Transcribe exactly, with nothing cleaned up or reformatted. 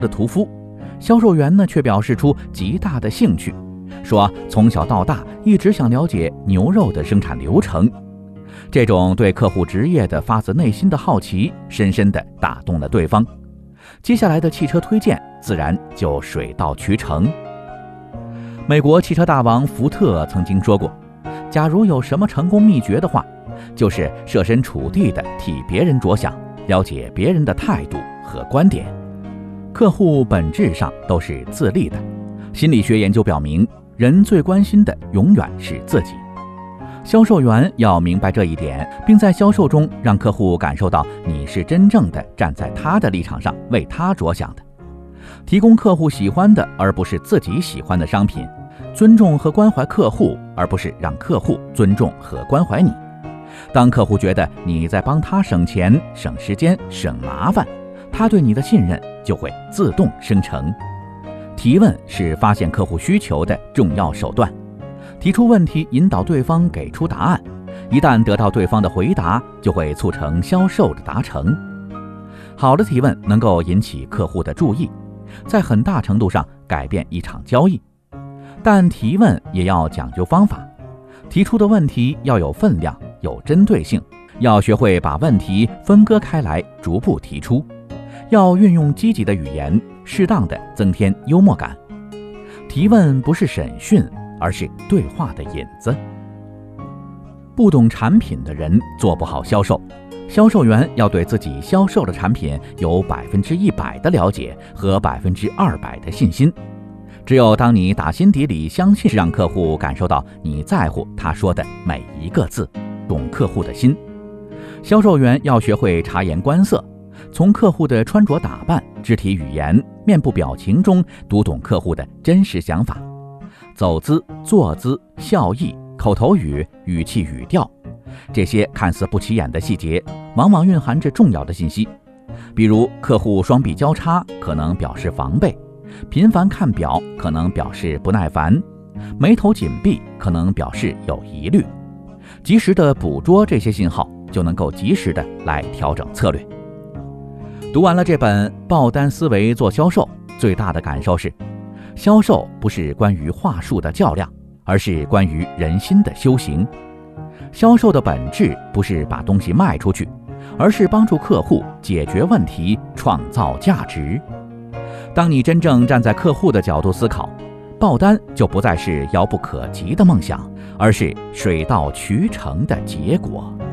的屠夫，销售员呢却表示出极大的兴趣，说从小到大一直想了解牛肉的生产流程。这种对客户职业的发自内心的好奇，深深地打动了对方。接下来的汽车推荐自然就水到渠成。美国汽车大王福特曾经说过，假如有什么成功秘诀的话，就是设身处地地替别人着想，了解别人的态度和观点。客户本质上都是自利的，心理学研究表明，人最关心的永远是自己。销售员要明白这一点，并在销售中让客户感受到你是真正的站在他的立场上为他着想的，提供客户喜欢的而不是自己喜欢的商品，尊重和关怀客户，而不是让客户尊重和关怀你。当客户觉得你在帮他省钱、省时间、省麻烦，他对你的信任就会自动生成。提问是发现客户需求的重要手段，提出问题引导对方给出答案，一旦得到对方的回答，就会促成销售的达成。好的提问能够引起客户的注意，在很大程度上改变一场交易。但提问也要讲究方法，提出的问题要有分量、有针对性，要学会把问题分割开来，逐步提出，要运用积极的语言，适当的增添幽默感。提问不是审讯，而是对话的引子。不懂产品的人做不好销售，销售员要对自己销售的产品有百分之一百的了解和百分之二百的信心。只有当你打心底里相信，让客户感受到你在乎他说的每一个字，懂客户的心。销售员要学会察言观色，从客户的穿着打扮、肢体语言、面部表情中读懂客户的真实想法。走姿、坐姿、笑意、口头语、语气语调，这些看似不起眼的细节，往往蕴含着重要的信息。比如，客户双臂交叉可能表示防备，频繁看表可能表示不耐烦，眉头紧闭可能表示有疑虑。及时的捕捉这些信号，就能够及时的来调整策略。读完了这本《爆单思维做销售》，最大的感受是，销售不是关于话术的较量，而是关于人心的修行。销售的本质不是把东西卖出去，而是帮助客户解决问题，创造价值。当你真正站在客户的角度思考，爆单就不再是遥不可及的梦想，而是水到渠成的结果。